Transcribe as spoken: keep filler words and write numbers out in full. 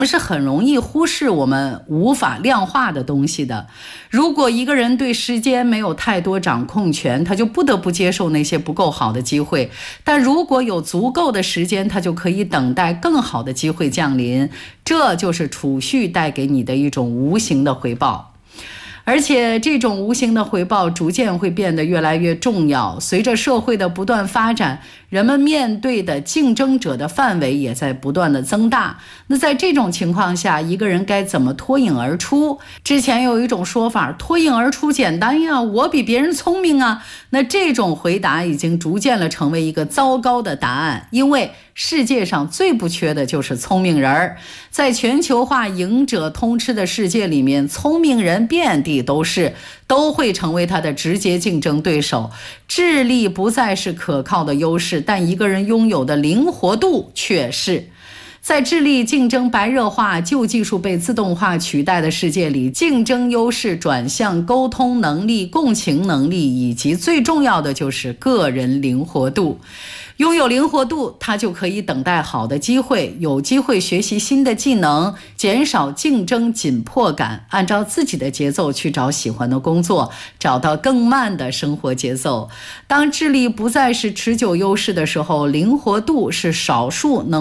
是很容易忽视我们无法量化的东西的。如果一个人对时间没有太多掌控权，他就不得不接受那些不够好的机会，但如果有足够的时间，他就可以等待更好的机会降临。这就是储蓄带给你的一种无形的回报。而且这种无形的回报逐渐会变得越来越重要。随着社会的不断发展，人们面对的竞争者的范围也在不断的增大。那在这种情况下，一个人该怎么脱颖而出？之前有一种说法，脱颖而出简单呀，我比别人聪明啊。那这种回答已经逐渐了成为一个糟糕的答案，因为世界上最不缺的就是聪明人儿。在全球化赢者通吃的世界里面，聪明人遍地都是，都会成为他的直接竞争对手。智力不再是可靠的优势，但一个人拥有的灵活度却是。在智力竞争白热化、旧技术被自动化取代的世界里，竞争优势转向沟通能力、共情能力，以及最重要的就是个人灵活度。拥有灵活度，他就可以等待好的机会，有机会学习新的技能，减少竞争紧迫感，按照自己的节奏去找喜欢的工作，找到更慢的生活节奏。当智力不再是持久优势的时候，灵活度是少数能